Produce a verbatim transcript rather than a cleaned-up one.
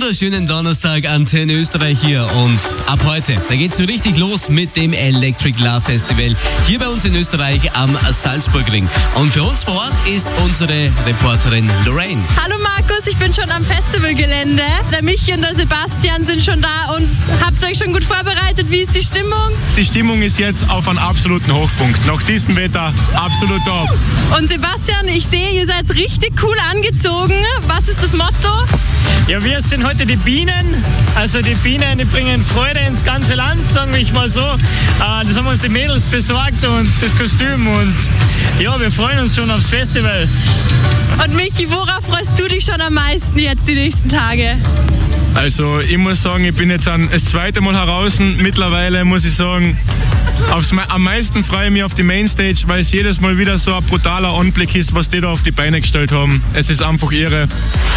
wunderschönen Donnerstag, Antenne Österreich hier. Und ab heute, da geht's so richtig los mit dem Electric Love Festival hier bei uns in Österreich am Salzburgring. Und für uns vor Ort ist unsere Reporterin Lorraine. Hallo Markus, ich bin schon am Festivalgelände. Der Michi und der Sebastian sind schon da und habt ihr euch schon gut vorbereitet? Wie ist die Stimmung? Die Stimmung ist jetzt auf einem absoluten Hochpunkt. Nach diesem Wetter absolut top. Und Sebastian, ich sehe, ihr seid richtig cool angezogen. Was ist das Motto? Ja, wir sind heute die Bienen. Also die Bienen, die bringen Freude ins ganze Land, sagen wir mal so. Das haben uns die Mädels besorgt und das Kostüm. Und ja, wir freuen uns schon aufs Festival. Und Michi, worauf freust du dich schon am meisten jetzt die nächsten Tage? Also ich muss sagen, ich bin jetzt ein, das zweite Mal heraus. Mittlerweile muss ich sagen, aufs, am meisten freue ich mich auf die Mainstage, weil es jedes Mal wieder so ein brutaler Anblick ist, was die da auf die Beine gestellt haben. Es ist einfach irre.